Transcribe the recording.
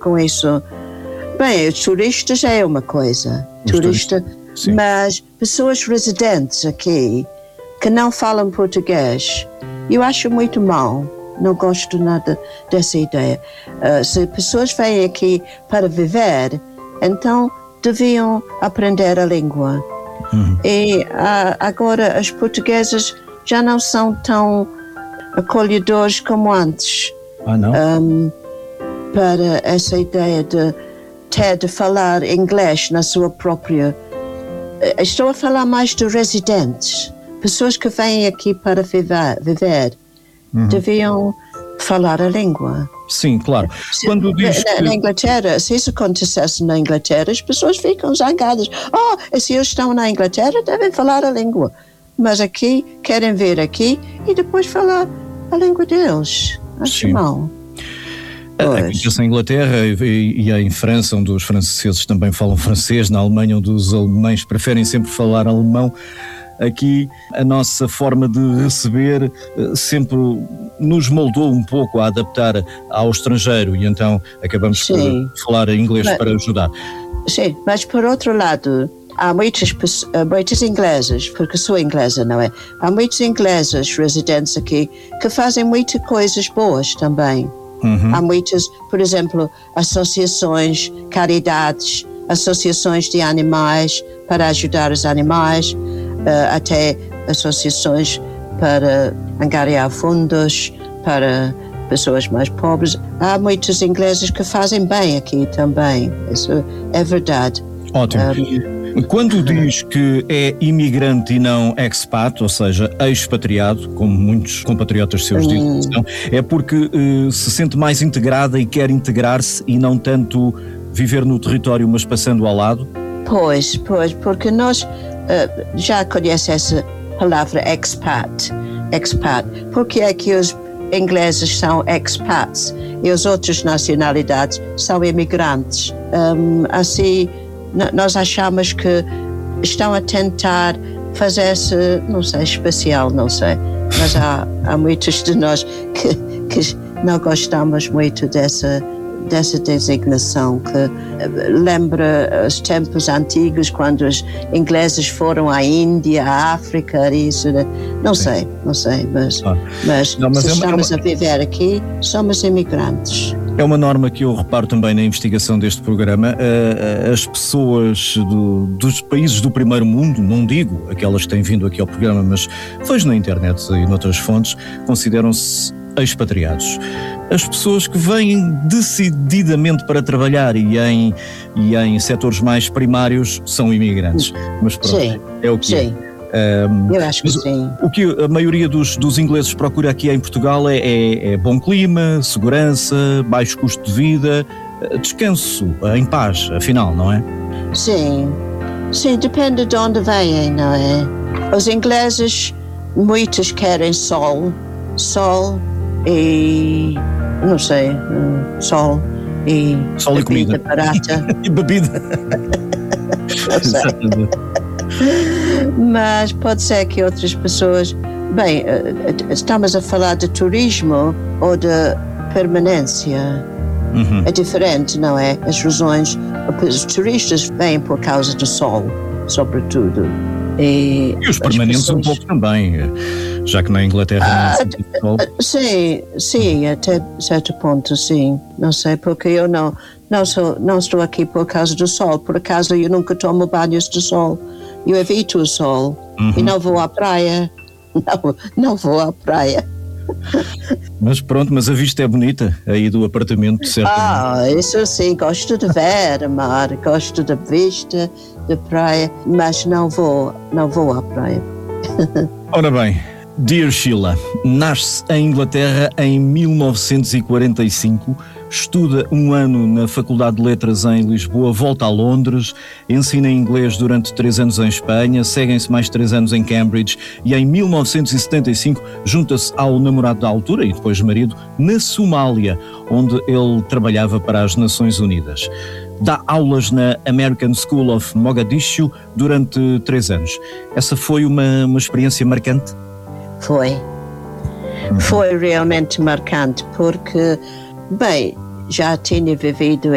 com isso. Bem, os turistas é uma coisa, mas pessoas residentes aqui que não falam português, eu acho muito mal, não gosto nada dessa ideia. Se pessoas vêm aqui para viver, então deviam aprender a língua. E agora os portugueses já não são tão acolhedores como antes. Não? Para essa ideia de ter de falar inglês na sua própria... Estou a falar mais de residentes, pessoas que vêm aqui para viver, deviam falar a língua. Sim, claro. Quando diz na Inglaterra, se isso acontecesse na Inglaterra, as pessoas ficam zangadas. Se eles estão na Inglaterra, devem falar a língua. Mas aqui, querem vir aqui e depois falar a língua deles. Acho mal. Acontece em Inglaterra e em França, onde os franceses também falam francês, na Alemanha, onde os alemães preferem sempre falar alemão. Aqui a nossa forma de receber sempre nos moldou um pouco a adaptar ao estrangeiro e então acabamos por falar inglês para ajudar. Sim, mas por outro lado, há muitas inglesas, porque sou inglesa, não é? Há muitos ingleses residentes aqui que fazem muitas coisas boas também. Há muitas, por exemplo, associações, caridades, associações de animais para ajudar os animais, até associações para angariar fundos para pessoas mais pobres. Há muitos ingleses que fazem bem aqui também, isso é verdade. Ótimo. Quando diz que é imigrante e não expat, ou seja, expatriado, como muitos compatriotas seus dizem, é porque se sente mais integrada e quer integrar-se e não tanto viver no território, mas passando ao lado? Pois, porque nós já conhecemos essa palavra expat. Porque é que os ingleses são expats e as outras nacionalidades são imigrantes? Assim, nós achamos que estão a tentar fazer-se, não sei, especial, não sei, mas há muitos de nós que não gostamos muito dessa designação, que lembra os tempos antigos, quando os ingleses foram à Índia, à África, isso, não sei, mas se estamos a viver aqui, somos imigrantes. É uma norma que eu reparo também na investigação deste programa. As pessoas dos países do primeiro mundo, não digo aquelas que têm vindo aqui ao programa, mas vejo na internet e noutras fontes, consideram-se expatriados. As pessoas que vêm decididamente para trabalhar e em setores mais primários são imigrantes. Mas pronto, é o que é. Eu acho que sim. O que a maioria dos ingleses procura aqui em Portugal é bom clima, segurança, baixo custo de vida, descanso, em paz, afinal, não é? Sim, depende de onde vêm, não é? Os ingleses, muitos querem sol e, não sei, sol e comida barata. E bebida. Não sei. Mas pode ser que outras pessoas... Bem, estamos a falar de turismo ou de permanência. É diferente, não é? As razões... Os turistas vêm por causa do sol, sobretudo. E os permanentes pessoas... um pouco também, já que na Inglaterra não há sol. Sim, até certo ponto, sim. Não sei, porque eu não estou aqui por causa do sol. Por acaso eu nunca tomo banhos de sol. Eu evito o sol e não vou à praia. Não vou à praia. Mas pronto, mas a vista é bonita aí do apartamento, certo? Isso sim, gosto de ver a mar, gosto da vista da praia, mas não vou à praia. Ora bem, Dear Sheila, nasce em Inglaterra em 1945, estuda um ano na Faculdade de Letras em Lisboa, volta a Londres, ensina inglês durante 3 anos em Espanha, seguem-se mais 3 anos em Cambridge e em 1975 junta-se ao namorado da altura e depois marido na Somália, onde ele trabalhava para as Nações Unidas. Dá aulas na American School of Mogadishu durante 3 anos. Essa foi uma experiência marcante? Foi realmente marcante porque, bem, já tinha vivido